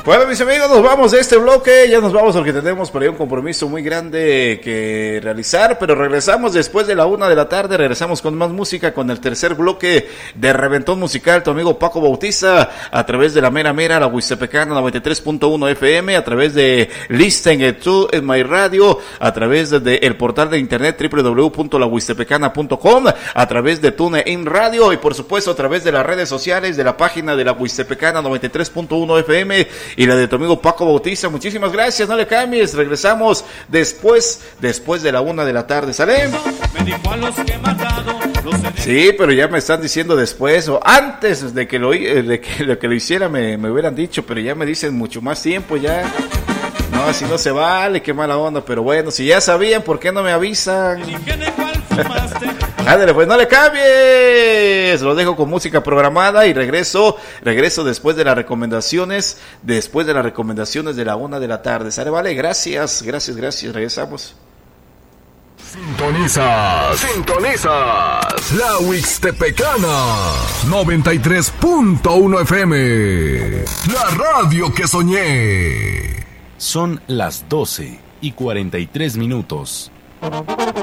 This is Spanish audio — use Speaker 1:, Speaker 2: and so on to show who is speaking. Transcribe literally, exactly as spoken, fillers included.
Speaker 1: Bueno, mis amigos, nos vamos de este bloque, ya nos vamos porque tenemos por ahí un compromiso muy grande que realizar, pero regresamos después de la una de la tarde, regresamos con más música, con el tercer bloque de Reventón Musical, tu amigo Paco Bautiza, a través de la mera mera, la Huistepecana noventa y tres punto uno F M, a través de Listen to en My Radio, a través de, de el portal de internet doble u doble u doble u punto la huistepecana punto com, a través de TuneIn Radio y por supuesto a través de las redes sociales de la página de la Huistepecana noventa y tres punto uno F M y la de tu amigo Paco Bautiza. Muchísimas gracias, no le cambies, regresamos después, después de la una de la tarde, ¿sale? Sí, pero ya me están diciendo después o antes de que lo, de que, de que lo hiciera me, me hubieran dicho, pero ya me dicen mucho más tiempo ya. No, así no se vale, qué mala onda, pero bueno, si ya sabían, ¿por qué no me avisan? Ándale, pues no le cambies. Lo dejo con música programada y regreso, regreso después de las recomendaciones, después de las recomendaciones de la una de la tarde. ¿Sale? Vale, gracias, gracias, gracias, regresamos.
Speaker 2: Sintonizas, sintonizas la Huixtepecana noventa y tres punto uno F M, la radio que soñé.
Speaker 3: Son las doce y cuarenta y tres minutos.